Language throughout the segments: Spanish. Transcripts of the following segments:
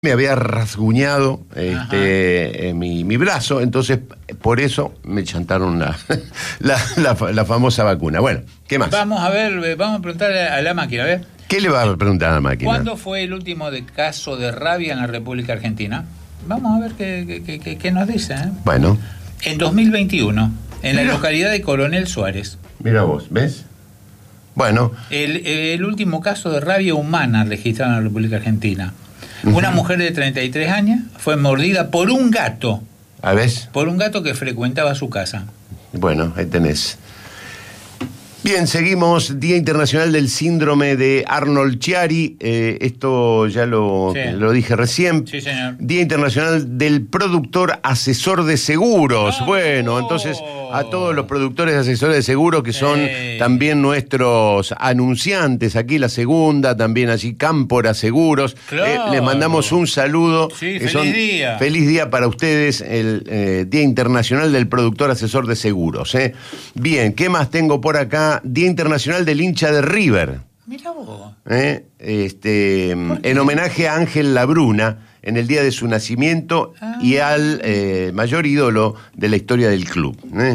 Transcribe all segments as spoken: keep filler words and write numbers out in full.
me había rasguñado este, eh, mi, mi brazo, entonces por eso me chantaron la, la, la, la famosa vacuna. Bueno, ¿qué más? Vamos a ver, vamos a preguntarle a la máquina, a ver. ¿Qué le va a preguntar a la máquina? ¿Cuándo fue el último de caso de rabia en la República Argentina? Vamos a ver qué, qué, qué, qué nos dice. ¿eh? Bueno. En dos mil veintiuno, en Mira. la localidad de Coronel Suárez. Mira vos, ¿ves? Bueno. El, el último caso de rabia humana registrado en la República Argentina. Una mujer de treinta y tres años fue mordida por un gato. ¿A ver? Por un gato que frecuentaba su casa. Bueno, ahí tenés. Bien, seguimos. Día Internacional del Síndrome de Arnold-Chiari. Eh, esto ya lo, Sí. lo dije recién. Sí, señor. Día Internacional del Productor Asesor de Seguros. ¡Oh! Bueno, entonces a todos los productores asesores de seguros que son ¡Ey! también nuestros anunciantes. Aquí la segunda, también allí Cámpora Seguros. Claro. Eh, les mandamos un saludo. Sí, que feliz día. Feliz día para ustedes, el eh, Día Internacional del Productor Asesor de Seguros. ¿eh? Bien, ¿qué más tengo por acá? Día Internacional del Hincha de River. Mira vos. ¿eh? Este, en homenaje a Ángel Labruna, en el día de su nacimiento Ah. y al eh, mayor ídolo de la historia del club. ¿eh?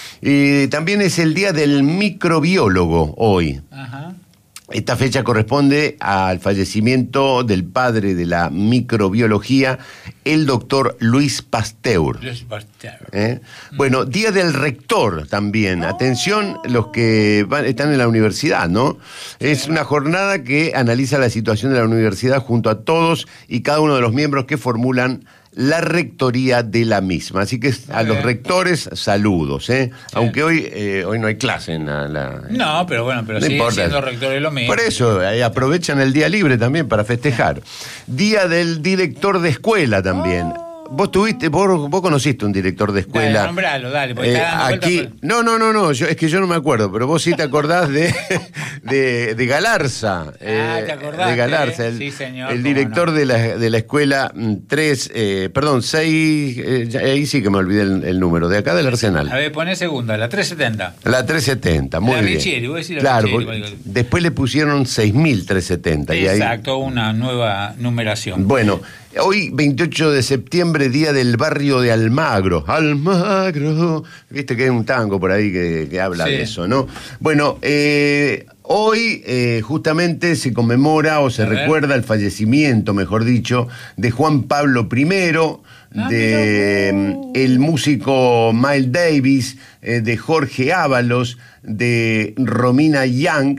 Y también es el día del microbiólogo hoy. Ajá. Esta fecha corresponde al fallecimiento del padre de la microbiología, el doctor Luis Pasteur. Luis Pasteur. ¿Eh? Bueno, Día del Rector también. Atención los que van, están en la universidad, ¿no? Es una jornada que analiza la situación de la universidad junto a todos y cada uno de los miembros que formulan la rectoría de la misma. Así que a los rectores, saludos, ¿eh? Sí. Aunque hoy eh, hoy no hay clase en la... la- No, pero bueno, pero No sigue importa. siendo rector de lo mismo. Por eso, eh, aprovechan el día libre también para festejar. Día del director de escuela también. Vos tuviste, vos, vos conociste un director de escuela. Dale, nombralo, dale, porque Eh, está dando vueltas aquí, por- no, no, no, no, yo, es que yo no me acuerdo, pero vos sí te acordás de, de, de Galarza. Ah, te acordaste, de Galarza, eh. el, Sí, señor, el cómo director no. de, la, de la escuela tres, eh, perdón, seis, eh, ya- ahí sí que me olvidé el, el número, de acá del Arsenal. A ver, poné segunda, la trescientos setenta. La trescientos setenta, muy La bien. Richieri, voy a decir la claro, Richieri, porque cualquier- después le pusieron seis mil trescientos setenta. Y ahí, Exacto, una nueva numeración. bueno, hoy veintiocho de septiembre, día del barrio de Almagro. Almagro. Viste que hay un tango por ahí que, que habla Sí. de eso, ¿no? Bueno, eh, hoy eh, justamente se conmemora o se A ver. recuerda el fallecimiento, mejor dicho, de Juan Pablo primero, Ah, de mira. mm, el músico Miles Davis, eh, de Jorge Ábalos, de Romina Young,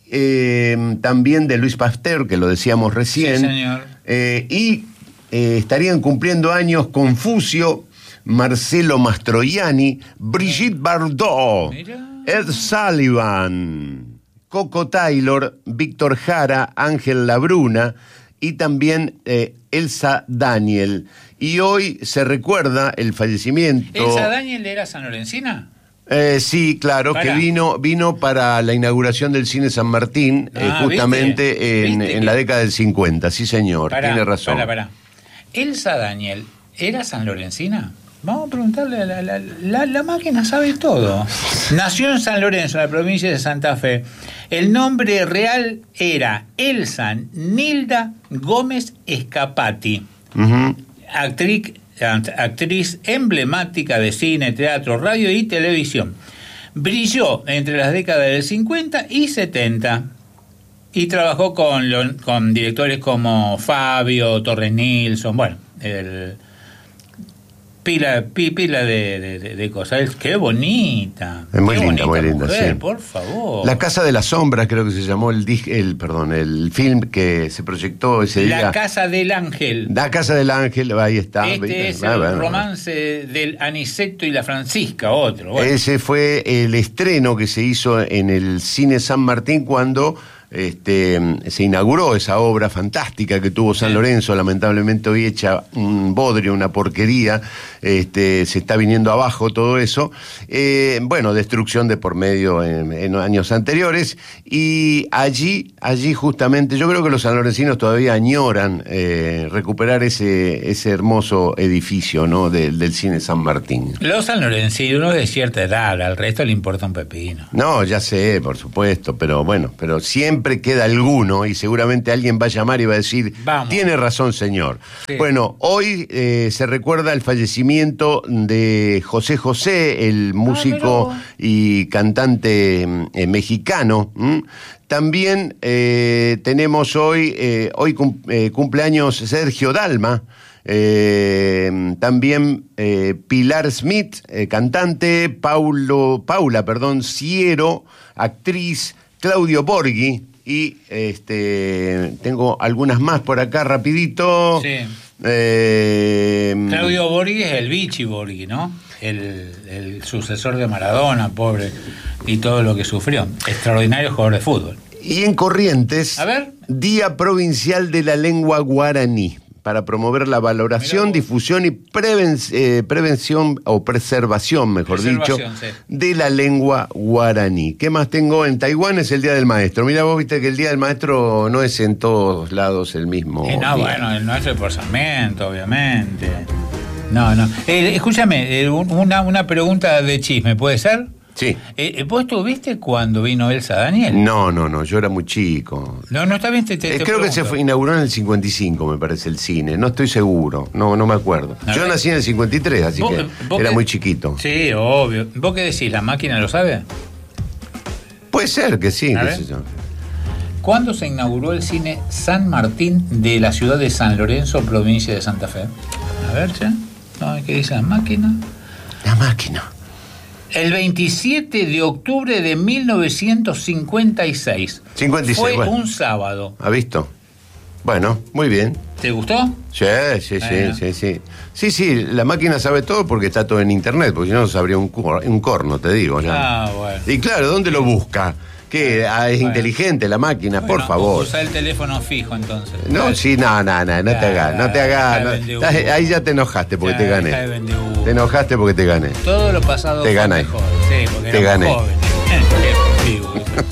eh, también de Luis Pasteur, que lo decíamos recién. Sí, señor. Eh, y eh, estarían cumpliendo años Confucio, Marcelo Mastroianni, Brigitte Bardot, Mira. Ed Sullivan, Coco Taylor, Víctor Jara, Ángel Labruna y también eh, Elsa Daniel. Y hoy se recuerda el fallecimiento... ¿Elsa Daniel era sanlorencina? Eh, sí, claro, Pará. que vino vino para la inauguración del Cine San Martín, eh, Ah, justamente ¿viste? en, ¿Viste en que- la década del cincuenta, sí señor, Pará, tiene razón. Pará, pará. ¿Elsa Daniel era sanlorencina? Vamos a preguntarle, a la, la, la, la máquina sabe todo. Nació en San Lorenzo, en la provincia de Santa Fe. El nombre real era Elsa Nilda Gómez Escapati, Ujú. actriz, actriz emblemática de cine, teatro, radio y televisión. Brilló entre las décadas del cincuenta y setenta y trabajó con, lo- con directores como Fabio, Torres Nilsson, bueno, el, pila, pi- pila de, de- de- de cosas. ¡Qué bonita! Es muy qué linda, bonita muy linda, mujer, sí. por favor. La Casa de las Sombras, creo que se llamó el, dis- el perdón, el film que se proyectó ese día. La Casa del Ángel. La Casa del Ángel, ahí está. Este ¿viste? es Ah, el bueno. romance del Aniceto y la Francisca, otro. Bueno. Ese fue el estreno que se hizo en el Cine San Martín cuando este, se inauguró esa obra fantástica que tuvo San Sí. Lorenzo, lamentablemente hoy hecha un bodrio, una porquería, este, se está viniendo abajo todo eso. Eh, bueno, destrucción de por medio en, en años anteriores, y allí, allí justamente, yo creo que los sanlorencinos todavía añoran eh, recuperar ese, ese hermoso edificio, ¿no?, del, del Cine San Martín. Los sanlorencinos de cierta edad, al resto le importa un pepino. No, ya sé, por supuesto, pero bueno, pero siempre siempre queda alguno y seguramente alguien va a llamar y va a decir, Vamos. tiene razón, señor. Sí. Bueno, hoy eh, se recuerda el fallecimiento de José José, el músico Ah, y cantante eh, mexicano. ¿m? También eh, tenemos hoy, eh, hoy cum, eh, cumpleaños Sergio Dalma. Eh, también eh, Pilar Smith, eh, cantante, Paulo, Paula, perdón, Ciero, actriz, Claudio Borghi, y este tengo algunas más por acá rapidito. Sí. Eh, Claudio Borghi es el Vichy Borghi, ¿no? El, el sucesor de Maradona, pobre, y todo lo que sufrió. Extraordinario jugador de fútbol. Y en Corrientes, A ver. Día Provincial de la Lengua Guaraní, para promover la valoración, difusión y preven, eh, prevención o preservación, mejor dicho, Preservación, sí. de la lengua guaraní. ¿Qué más tengo? En Taiwán es el Día del Maestro. Mira, vos viste que el Día del Maestro no es en todos lados el mismo Eh, no, día. bueno, el nuestro es por Sarmiento, obviamente. No, no. Eh, escúchame, eh, un- una, una pregunta de chisme, ¿puede ser? Sí. Eh, ¿Vos estuviste cuando vino Elsa Daniel? No, no, no, yo era muy chico. No, no está bien, te, te- Eh, te creo que pregunto. se fue, inauguró en el cincuenta y cinco, me parece, el cine. No estoy seguro, no no me acuerdo. A Yo ver. nací en el cincuenta y tres, así ¿Vos- que vos era qué- muy chiquito. Sí, obvio. ¿Vos qué decís? ¿La máquina lo sabe? Puede ser que sí, A qué ver. sé yo. ¿Cuándo se inauguró el cine San Martín de la ciudad de San Lorenzo, provincia de Santa Fe? A ver, ¿ya? No, ¿qué dice la máquina? La máquina. El veintisiete de octubre de mil novecientos cincuenta y seis. cincuenta y seis, Fue bueno. un sábado. ¿Ha visto? Bueno, muy bien. ¿Te gustó? Sí, sí, Bueno. sí, sí, sí. Sí, sí, la máquina sabe todo porque está todo en internet, porque si no, no sabría un, cor- un corno, te digo. ¿no? Ah, bueno. Y claro, ¿dónde lo busca? ¿Qué? Ah, es Bueno. inteligente la máquina, por Bueno, favor. Usa el teléfono fijo entonces. No, sí, no, no, no, no te hagas, no te hagas. no- Ya vende estás- humo. ahí ya te enojaste porque Ya, te deja de gané. vender humo. Te enojaste porque te gané. Todo lo pasado Te fue gané. mejor. Sí, porque Te éramos gané. jóvenes. Qué vivo.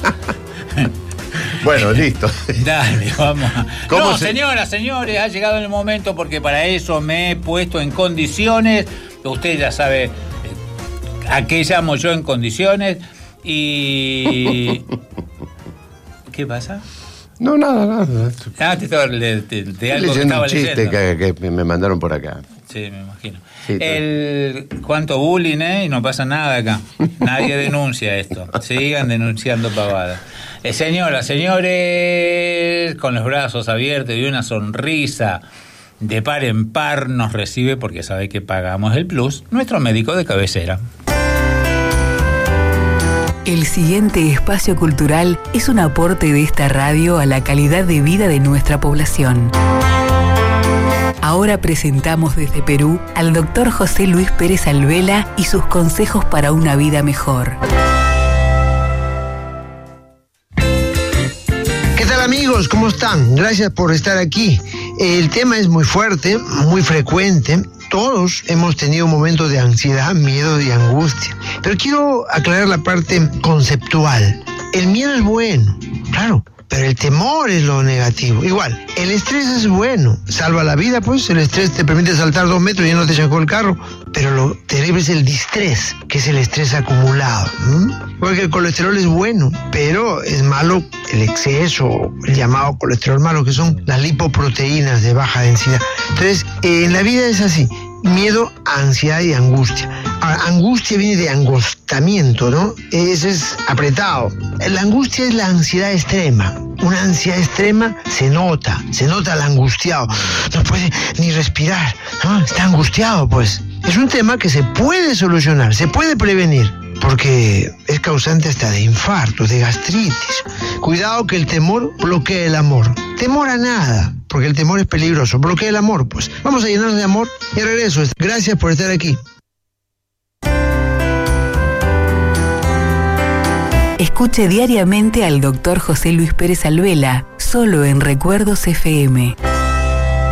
Bueno, listo. Dale, vamos. a- ¿Cómo No, se- señoras, señores, ha llegado el momento porque para eso me he puesto en condiciones. Usted ya sabe eh, a qué llamo yo en condiciones. Y. ¿Qué pasa? No, nada, nada. Ah, te estaba de, de- de Estoy algo que leyendo estaba un chiste leyendo. que, que me mandaron por acá. Sí, me imagino. Sí, todo. El cuánto bullying, ¿eh? Y no pasa nada acá. Nadie denuncia esto. Sigan denunciando pavadas. Eh, señoras, señores, con los brazos abiertos y una sonrisa de par en par nos recibe, porque sabe que pagamos el plus, nuestro médico de cabecera. El siguiente espacio cultural es un aporte de esta radio a la calidad de vida de nuestra población. Ahora presentamos desde Perú al doctor José Luis Pérez Alvela y sus consejos para una vida mejor. ¿Qué tal, amigos? ¿Cómo están? Gracias por estar aquí. El tema es muy fuerte, muy frecuente. Todos hemos tenido momentos de ansiedad, miedo y angustia. Pero quiero aclarar la parte conceptual. El miedo es bueno, claro, pero el temor es lo negativo. Igual, el estrés es bueno, salva la vida, pues el estrés te permite saltar dos metros y ya no te chocó el carro. Pero lo terrible es el distrés, que es el estrés acumulado. ¿Mm? Igual que el colesterol es bueno, pero es malo el exceso, el llamado colesterol malo, que son las lipoproteínas de baja densidad. Entonces, eh, en la vida es así. Miedo, ansiedad y angustia. Ahora, angustia viene de angostamiento, ¿no? Ese es apretado. La angustia es la ansiedad extrema. Una ansiedad extrema se nota, se nota el angustiado. No puede ni respirar, ¿no? Está angustiado, pues. Es un tema que se puede solucionar, se puede prevenir, porque es causante hasta de infartos, de gastritis. Cuidado que el temor bloquea el amor. Temor a nada, porque el temor es peligroso. Bloquea el amor, pues. Vamos a llenarnos de amor y regreso. Gracias por estar aquí. Escuche diariamente al doctor José Luis Pérez Alvela, solo en Recuerdos F M.